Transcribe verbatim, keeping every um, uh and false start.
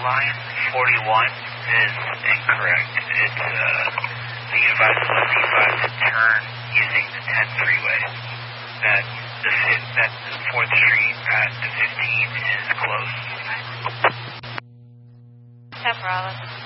line forty-one is incorrect. It's uh, being advised to the C five to turn using the ten freeway. That the that the fourth Street at the fifteen is closed. ten Bravo.